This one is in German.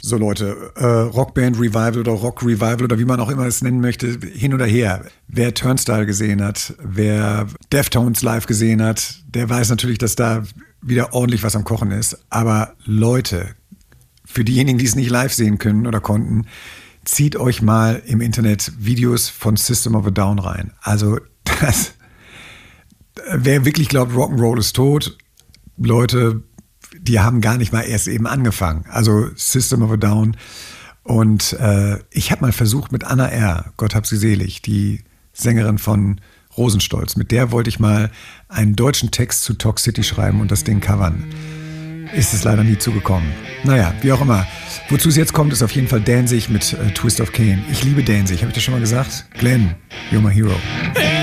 So Leute, Rockband Revival oder Rock Revival oder wie man auch immer es nennen möchte, hin oder her. Wer Turnstile gesehen hat, wer Deftones live gesehen hat, der weiß natürlich, dass da wieder ordentlich was am Kochen ist. Aber Leute, für diejenigen, die es nicht live sehen können oder konnten, zieht euch mal im Internet Videos von System of a Down rein. Also wer wirklich glaubt, Rock'n'Roll ist tot, Leute, die haben gar nicht mal erst eben angefangen. Also System of a Down. Und ich habe mal versucht mit Anna R., Gott hab sie selig, die Sängerin von Rosenstolz, mit der wollte ich mal einen deutschen Text zu Talk City schreiben und das Ding covern. Ist es leider nie zugekommen. Naja, wie auch immer. Wozu es jetzt kommt, ist auf jeden Fall Danzig mit Twist of Cain. Ich liebe Danzig, habe ich das schon mal gesagt? Glenn, you're my hero.